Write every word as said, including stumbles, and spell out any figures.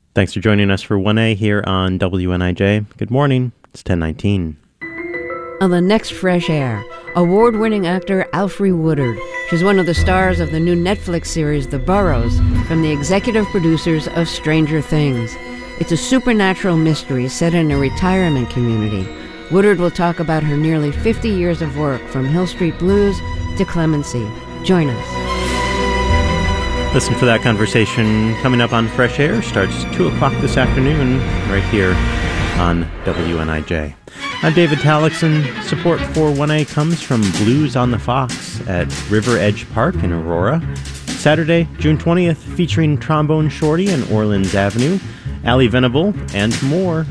Thanks for joining us for one A here on W N I J. Good morning. It's ten nineteen. On the next Fresh Air, award-winning actor Alfre Woodard. She's one of the stars of the new Netflix series The Burrows, from the executive producers of Stranger Things. It's a supernatural mystery set in a retirement community. Woodard will talk about her nearly fifty years of work, from Hill Street Blues to Clemency. Join us. Listen for that conversation coming up on Fresh Air. Starts two o'clock this afternoon right here on W N I J. I'm David Talixon. Support for one A comes from Blues on the Fox at River Edge Park in Aurora. Saturday, June twentieth, featuring Trombone Shorty and Orleans Avenue, Ali Venable, and more.